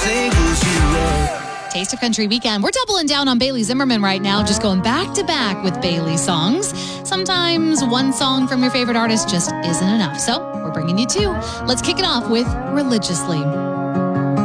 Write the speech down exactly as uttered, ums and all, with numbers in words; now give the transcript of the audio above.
singles you wrote. Taste of Country Weekend. We're doubling down on Bailey Zimmerman right now, just going back to back with Bailey songs. Sometimes one song from your favorite artist just isn't enough, so we're bringing you two. Let's kick it off with Religiously.